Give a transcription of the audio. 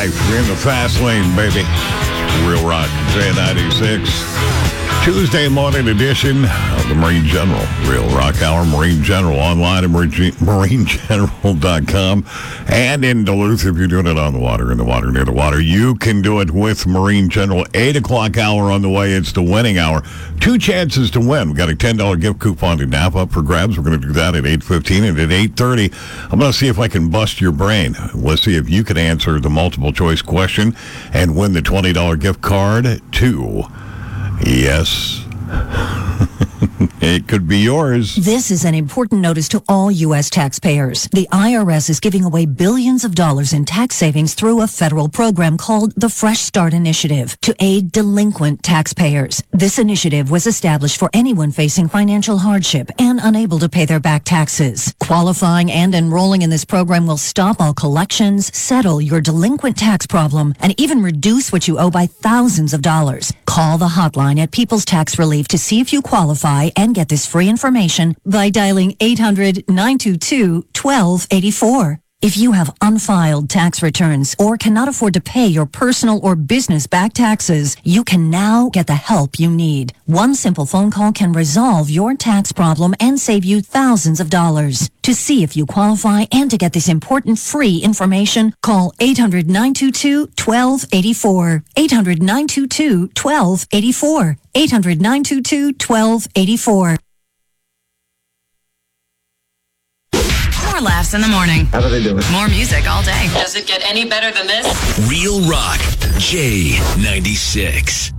life. You're in the fast lane, baby. Real Rock, J96. Tuesday morning edition of the Marine General Real Rock Hour. Marine General online at marinegeneral.com. And in Duluth, if you're doing it on the water, in the water, near the water, you can do it with Marine General. 8 o'clock hour on the way. It's the winning hour. 2 chances to win. We've got a $10 gift coupon to Napa up for grabs. We're going to do that at 8:15 and at 8:30. I'm going to see if I can bust your brain. Let's see if you can answer the multiple choice question and win the $20 gift card to... Yes. It could be yours. This is an important notice to all U.S. taxpayers. The IRS is giving away billions of dollars in tax savings through a federal program called the Fresh Start Initiative to aid delinquent taxpayers. This initiative was established for anyone facing financial hardship and unable to pay their back taxes. Qualifying and enrolling in this program will stop all collections, settle your delinquent tax problem, and even reduce what you owe by thousands of dollars. Call the hotline at People's Tax Relief to see if you qualify and get this free information by dialing 800-922-1284. If you have unfiled tax returns or cannot afford to pay your personal or business back taxes, you can now get the help you need. One simple phone call can resolve your tax problem and save you thousands of dollars. To see if you qualify and to get this important free information, call 800-922-1284. 800-922-1284. 800-922-1284. More laughs in the morning. How do they do it? More music all day. Does it get any better than this? Real Rock J96.